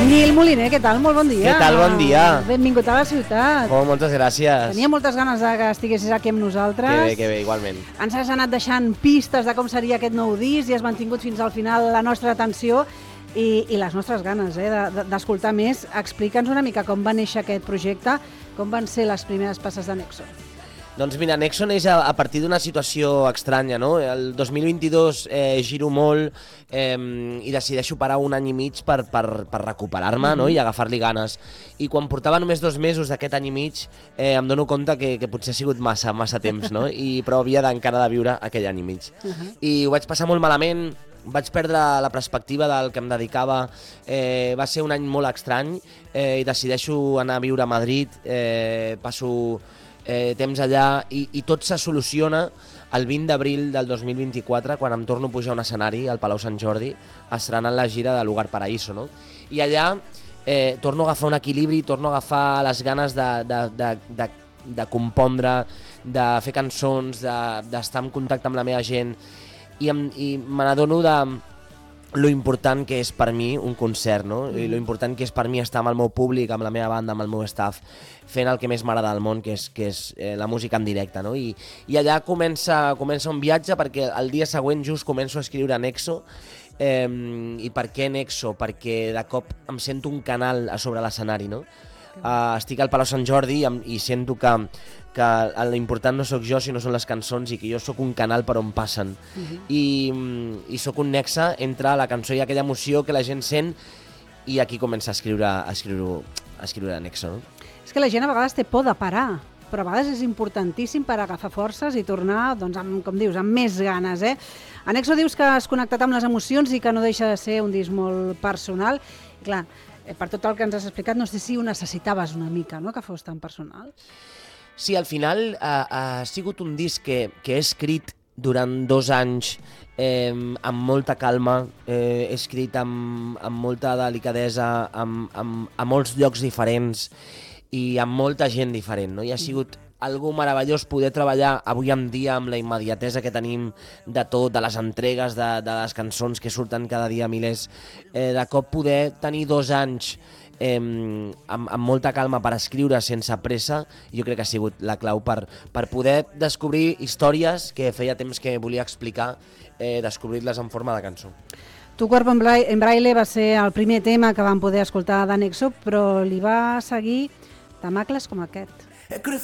Nil Moliner, què tal? Molt bon dia. Què tal? Bon dia. Benvingut a la ciutat. Oh, moltes gràcies. Tenia moltes ganes de que estiguessis aquí amb nosaltres. Que bé, igualment. Ens has anat deixant pistes de com seria aquest nou disc i has mantingut fins al final la nostra atenció i les nostres ganes d'escoltar més. Explica'ns una mica com va néixer aquest projecte, com van ser les primeres passes de Nexo. Doncs mira, Nexo neix a partir d'una situació estranya, no? El 2022 giro molt i decideixo parar un any i mig per recuperar-me, no? I agafar-li ganes. I quan portava només 2 mesos d'aquest any i mig em dono compte que potser ha sigut massa temps, no? Però havia encara de viure aquell any i mig. I ho vaig passar molt malament, vaig perdre la perspectiva del que em dedicava, va ser un any molt estrany i decideixo anar a viure a Madrid, passo temps allà i tot se soluciona el 20 d'abril del 2024 quan em torno a pujar a un escenari al Palau Sant Jordi estrenant la gira de Lugar Paraíso, no? I allà torno a agafar un equilibri, torno a agafar les ganes de compondre, de fer cançons, d'estar en contacte amb la meva gent i me n'adono de lo important que és per mi un concert, no? I lo important que és per mi estar amb el meu públic, amb la meva banda, amb el meu staff, fent el que més m'agrada del món, que és la música en directe, no? I allà comença un viatge perquè el dia següent just començo a escriure Nexo. I per què Nexo? Perquè de cop em sento un canal a sobre l'escenari, no? Estic al Palau Sant Jordi i sento que l'important no sóc jo, sinó són les cançons i que jo sóc un canal per on passen. I sóc un nexe entre la cançó i aquella emoció que la gent sent i aquí comença a escriure Nexo, no? És que la gent a vegades té por de parar, però a vegades és importantíssim per agafar forces i tornar, doncs, com dius, amb més ganes, eh? A Nexo dius que has connectat amb les emocions i que no deixa de ser un disc molt personal. I clar, per tot el que ens has explicat, no sé si ho necessitaves una mica, no?, que fos tan personal. Sí, al final ha sigut un disc que he escrit durant 2 anys amb molta calma, he escrit amb molta delicadesa, a molts llocs diferents i amb molta gent diferent, no? I ha sigut algo meravellós poder treballar avui en dia amb la immediatesa que tenim de tot, de les entregues, de les cançons que surten cada dia milers. De cop poder tenir 2 anys amb molta calma per escriure sense pressa, jo crec que ha sigut la clau per poder descobrir històries que feia temps que volia explicar, descobrir-les en forma de cançó. Tu Cuerpo en Braille va ser el primer tema que vam poder escoltar de Nexo, però li va seguir temacles com aquest.